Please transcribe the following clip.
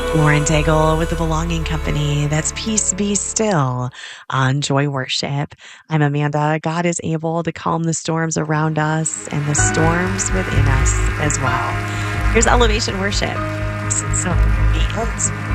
Lauren Daigle with the Belonging Company. That's Peace Be Still on Joy Worship. I'm Amanda. God is able to calm the storms around us and the storms within us as well. Here's Elevation Worship. Since so